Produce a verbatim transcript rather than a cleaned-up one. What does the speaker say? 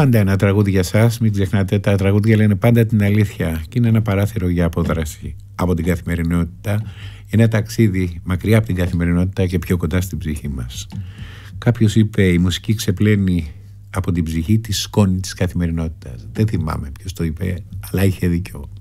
πάντα ένα τραγούδι για σας. Μην ξεχνάτε, τα τραγούδια λένε πάντα την αλήθεια και είναι ένα παράθυρο για απόδραση από την καθημερινότητα. Ένα ταξίδι μακριά από την καθημερινότητα και πιο κοντά στην ψυχή μας. Κάποιος είπε η μουσική ξεπλένει από την ψυχή τη σκόνη της καθημερινότητας. Δεν θυμάμαι ποιος το είπε, αλλά είχε δίκιο.